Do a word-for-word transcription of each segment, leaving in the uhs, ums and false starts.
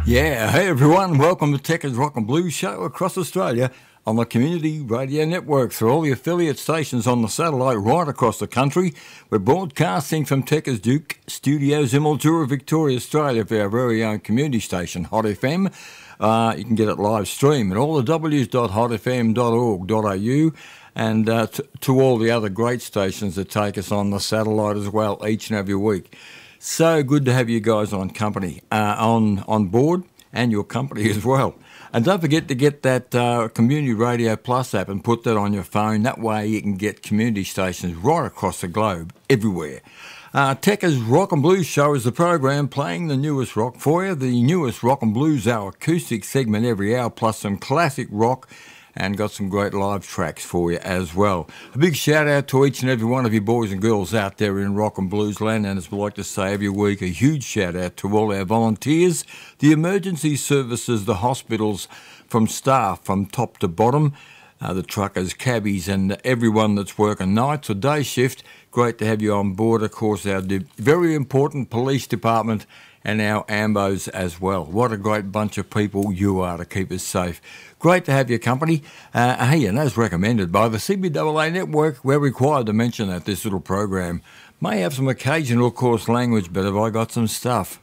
Yeah, hey everyone, welcome to Techers Rock and Blues Show across Australia on the Community Radio Network through all the affiliate stations on the satellite right across the country. We're broadcasting from Techers Duke Studios in Mildura, Victoria, Australia for our very own community station, Hot F M. Uh, you can get it live stream at all the w's dot hot f m dot org dot a u and uh, t- to all the other great stations that take us on the satellite as well each and every week. So good to have you guys on company, uh, on on board, and your company as well. And don't forget to get that uh, Community Radio Plus app and put that on your phone. That way you can get community stations right across the globe, everywhere. Uh, Techers Rock and Blues Show is the program playing the newest rock for you, the newest Rock and Blues Hour acoustic segment every hour, plus some classic rock, and got some great live tracks for you as well. A big shout out to each and every one of you boys and girls out there in rock and blues land, and as we like to say every week, a huge shout out to all our volunteers, the emergency services, the hospitals, from staff from top to bottom, uh, the truckers, cabbies, and everyone that's working nights or day shift. Great to have you on board. Of course, our very important police department and our ambos as well. What a great bunch of people you are to keep us safe. Great to have your company. Uh, hey, and as recommended by the C B A A Network, we're required to mention that this little program may have some occasional coarse language, but have I got some stuff?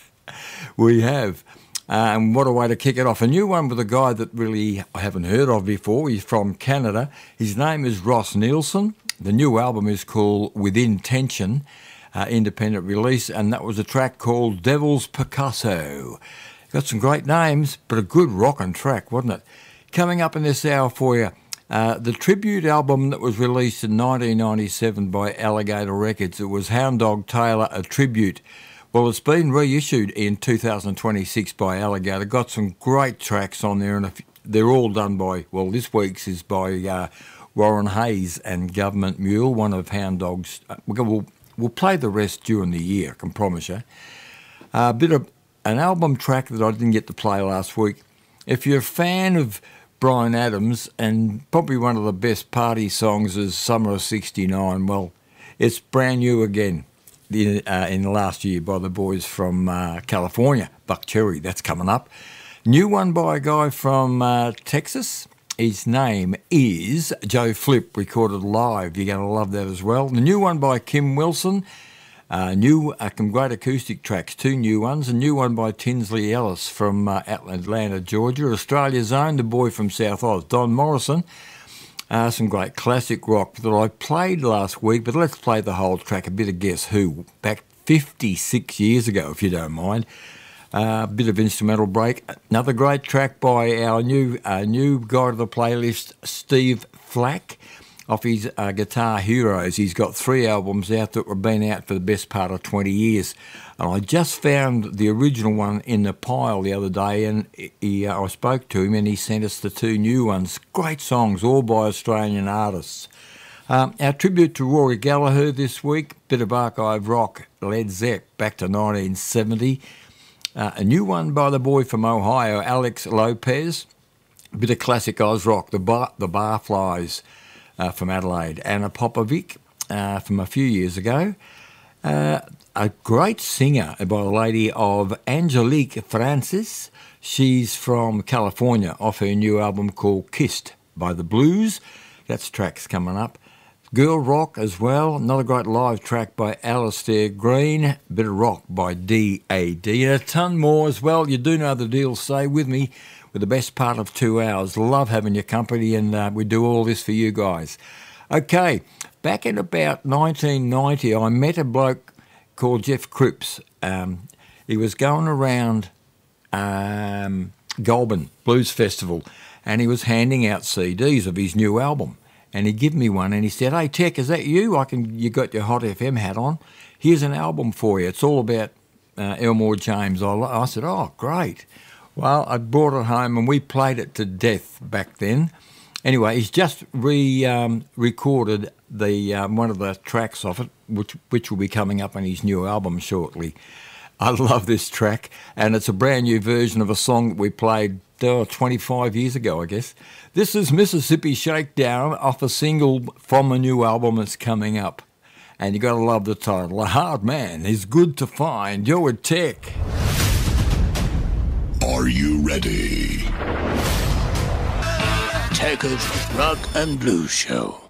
We have. Uh, and what a way to kick it off. A new one with a guy that really I haven't heard of before. He's from Canada. His name is Ross Nielsen. The new album is called Within Tension, uh, independent release, and that was a track called Devil's Picasso. Got some great names, but a good rockin' track, wasn't it? Coming up in this hour for you, uh, the tribute album that was released in nineteen ninety-seven by Alligator Records. It was Hound Dog Taylor, a tribute. Well, it's been reissued in two thousand twenty-six by Alligator. Got some great tracks on there, and they're all done by, well, this week's is by uh, Warren Hayes and Government Mule, one of Hound Dog's. Uh, we'll, we'll play the rest during the year, I can promise you. A uh, bit of an album track that I didn't get to play last week. If you're a fan of Bryan Adams, and probably one of the best party songs is Summer of sixty-nine, well, it's brand new again in, uh, in the last year by the boys from uh, California, Buck Cherry, that's coming up. New one by a guy from uh, Texas. His name is Joe Flip, recorded live. You're going to love that as well. The new one by Kim Wilson. Uh, new, uh, some great acoustic tracks, two new ones. A new one by Tinsley Ellis from uh, Atlanta, Georgia. Australia's own, the boy from South Oz, Don Morrison. Uh, some great classic rock that I played last week, but let's play the whole track, a bit of Guess Who, back fifty-six years ago, if you don't mind. A uh, bit of instrumental break. Another great track by our new uh, new guy to the playlist, Steve Flack. Off his uh, Guitar Heroes. He's got three albums out that have been out for the best part of twenty years. And I just found the original one in the pile the other day, and he, uh, I spoke to him and he sent us the two new ones. Great songs, all by Australian artists. Um, our tribute to Rory Gallagher this week, bit of archive rock, Led Zepp, back to nineteen seventy. Uh, a new one by the boy from Ohio, Alex Lopez. A bit of classic Oz rock, the, bar, the Barflies. Uh, from Adelaide, Anna Popovic uh, from a few years ago. Uh, a great singer by the lady of Angelique Francis. She's from California, off her new album called Kissed by the Blues. That's tracks coming up. Girl rock as well. Another great live track by Alistair Green. Bit of rock by D A D. And a ton more as well. You do know the deal. Stay with me for the best part of two hours. Love having your company, and uh, we do all this for you guys. Okay, back in about nineteen ninety, I met a bloke called Jeff Cripps. Um, he was going around um, Goulburn Blues Festival, and he was handing out C Ds of his new album. And he gave me one, and he said, "Hey, Tech, is that you? I can. You got your Hot F M hat on. Here's an album for you. It's all about uh, Elmore James." I, I said, "Oh, great." Well, I brought it home and we played it to death back then. Anyway, he's just re um, recorded the um, one of the tracks off it, which which will be coming up on his new album shortly. I love this track, and it's a brand new version of a song that we played oh, twenty-five years ago, I guess. This is Mississippi Shakedown off a single from a new album that's coming up. And you got to love the title. A Hard Man is Good to Find. You're with Tech. Are you ready? Techers Rock and Blues Show.